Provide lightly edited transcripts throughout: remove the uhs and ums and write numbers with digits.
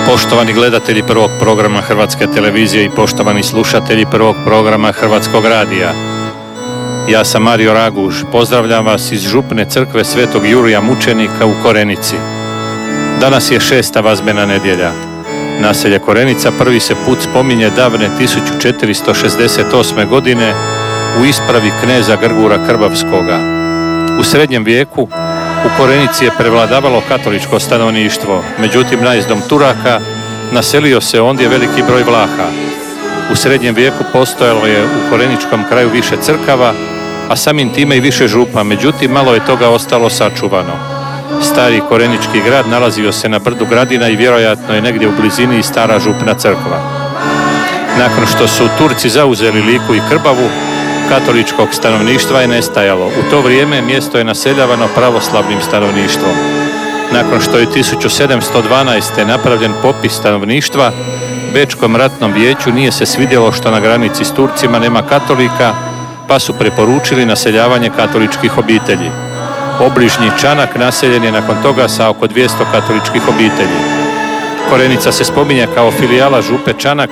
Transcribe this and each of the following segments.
Poštovani gledatelji prvog programa Hrvatske televizije i poštovani slušatelji prvog programa Hrvatskog radija. Ja sam Mario Raguž, pozdravljam vas iz župne crkve Svetog Jurija Mučenika u Korenici. Danas je 6. vazbena nedjelja. Naselje Korenica prvi se put spominje davne 1468. godine u ispravi kneza Grgura Krbavskoga. U srednjem vijeku u Korenici je prevladavalo katoličko stanovništvo, međutim najezdom Turaka naselio se ondje veliki broj Vlaha. U srednjem vijeku postojalo je u koreničkom kraju više crkava, a samim time i više župa, međutim malo je toga ostalo sačuvano. Stari korenički grad nalazio se na brdu Gradina i vjerojatno je negdje u blizini i stara župna crkva. Nakon što su Turci zauzeli Liku i Krbavu, katoličkog stanovništva je nestajalo. U to vrijeme mjesto je naseljavano pravoslavnim stanovništvom. Nakon što je 1712. napravljen popis stanovništva, Bečkom ratnom vijeću nije se svidjelo što na granici s Turcima nema katolika, pa su preporučili naseljavanje katoličkih obitelji. Obližnji Čanak naseljen je nakon toga sa oko 200 katoličkih obitelji. Korenica se spominje kao filijala župe Čanak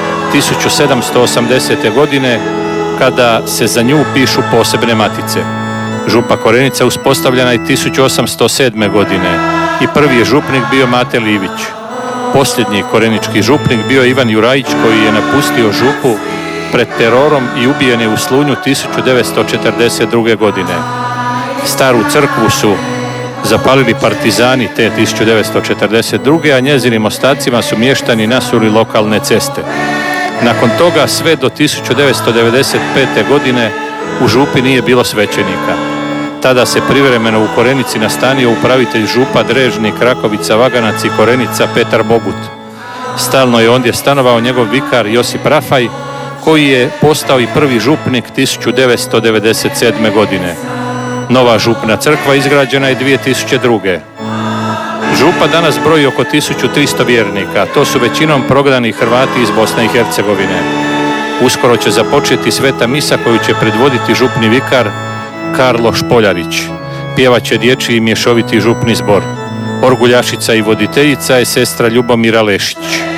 1780. godine, kada se za nju pišu posebne matice. Župa Korenica uspostavljena je 1807. godine i prvi je župnik bio Mate Livić. Posljednji korenički župnik bio Ivan Jurajić, koji je napustio župu pred terorom i ubijen je u Slunju 1942. godine. Staru crkvu su zapalili partizani te 1942. a njezinim ostacima su mještani nasuli lokalne ceste. Nakon toga sve do 1995. godine u župi nije bilo svećenika. Tada se privremeno u Korenici nastanio upravitelj župa Drežnik, Rakovica, Vaganac i Korenica Petar Bogut. Stalno je ondje stanovao njegov vikar Josip Rafaj, koji je postao i prvi župnik 1997. godine. Nova župna crkva izgrađena je 2002. Župa danas broji oko 1300 vjernika, to su većinom prognani Hrvati iz Bosne i Hercegovine. Uskoro će započeti sveta misa koju će predvoditi župni vikar Karlo Špoljarić. Pjevat će dječji i mješoviti župni zbor. Orguljašica i voditeljica je sestra Ljubomira Lešić.